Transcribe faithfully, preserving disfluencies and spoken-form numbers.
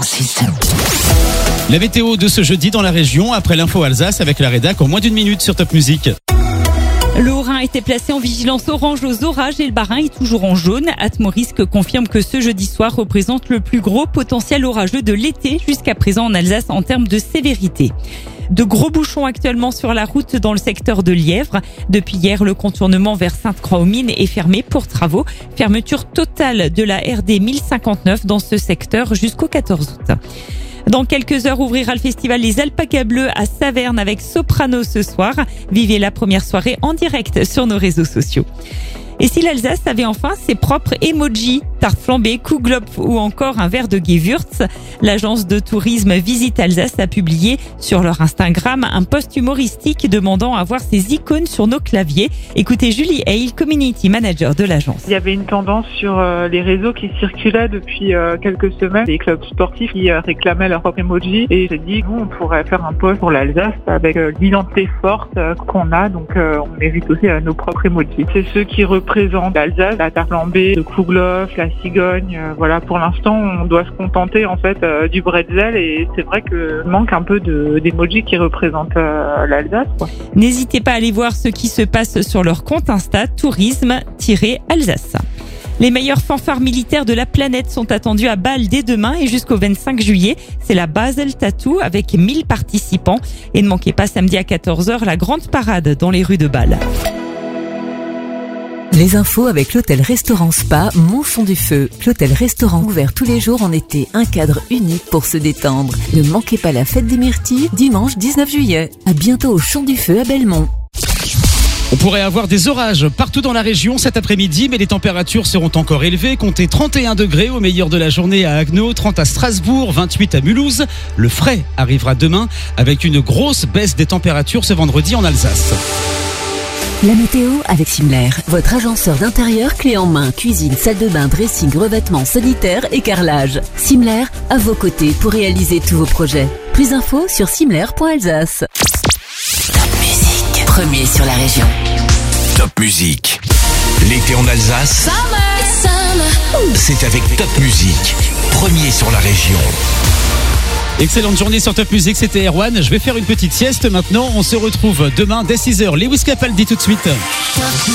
six. La météo de ce jeudi dans la région, après l'info Alsace avec la rédac en moins d'une minute sur Top Music. Le Haut-Rhin était placé en vigilance orange aux orages et le Bas-Rhin est toujours en jaune. Atmorisque confirme que ce jeudi soir représente le plus gros potentiel orageux de l'été jusqu'à présent en Alsace en termes de sévérité. De gros bouchons actuellement sur la route dans le secteur de Lièvre. Depuis hier, le contournement vers Sainte-Croix-aux-Mines est fermé pour travaux. Fermeture totale de la R D mille cinquante-neuf dans ce secteur jusqu'au quatorze août. Dans quelques heures, ouvrira le festival Les Alpacas Bleus à Saverne avec Soprano ce soir. Vivez la première soirée en direct sur nos réseaux sociaux. Et si l'Alsace avait enfin ses propres emojis, tarte flambée, Kuglop ou encore un verre de Gewürz, l'agence de tourisme Visite Alsace a publié sur leur Instagram un post humoristique demandant à voir ces icônes sur nos claviers. Écoutez Julie Hale, community manager de l'agence. Il y avait une tendance sur euh, les réseaux qui circulait depuis euh, quelques semaines, des clubs sportifs qui euh, réclamaient leur propre emoji, et j'ai dit nous on pourrait faire un post pour l'Alsace avec euh, l'identité forte euh, qu'on a, donc euh, on mérite aussi euh, nos propres emojis. C'est ceux qui représentent l'Alsace, la tarte flambée, le Kuglop, la cigogne. Euh, voilà, pour l'instant on doit se contenter en fait euh, du bretzel, et c'est vrai qu'il manque un peu de d'emojis qui représentent euh, l'Alsace, quoi. N'hésitez pas à aller voir ce qui se passe sur leur compte Insta tourisme-alsace. Les meilleurs fanfares militaires de la planète sont attendus à Bâle dès demain et jusqu'au vingt-cinq juillet. C'est la Basel Tattoo avec mille participants. Et ne manquez pas samedi à quatorze heures la grande parade dans les rues de Bâle. Les infos avec l'hôtel-restaurant Spa Montchon du Feu. L'hôtel-restaurant ouvert tous les jours en été, un cadre unique pour se détendre. Ne manquez pas la fête des myrtilles, dimanche dix-neuf juillet. À bientôt au Champ du Feu à Belmont. On pourrait avoir des orages partout dans la région cet après-midi, mais les températures seront encore élevées. Comptez trente et un degrés au meilleur de la journée à Haguenau, trente à Strasbourg, vingt-huit à Mulhouse. Le frais arrivera demain avec une grosse baisse des températures ce vendredi en Alsace. La météo avec Simler, votre agenceur d'intérieur clé en main, cuisine, salle de bain, dressing, revêtements sanitaires et carrelage. Simler, à vos côtés pour réaliser tous vos projets. Plus d'infos sur simler point alsace. Top Music, premier sur la région. Top Music. L'été en Alsace, Summer, summer. c'est avec Top Music, premier sur la région. Excellente journée sur Top Music, c'était Erwan. Je vais faire une petite sieste maintenant. On se retrouve demain dès six heures. Lewis Capaldi tout de suite.